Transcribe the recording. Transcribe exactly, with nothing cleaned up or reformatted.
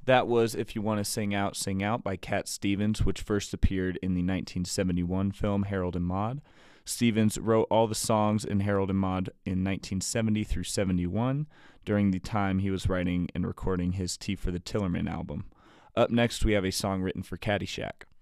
That was If You Want to Sing Out, Sing Out by Cat Stevens, which first appeared in the nineteen seventy-one film Harold and Maude. Stevens wrote all the songs in Harold and Maude in nineteen seventy through seventy-one, during the time he was writing and recording his Tea for the Tillerman album. Up next, we have a song written for Caddyshack.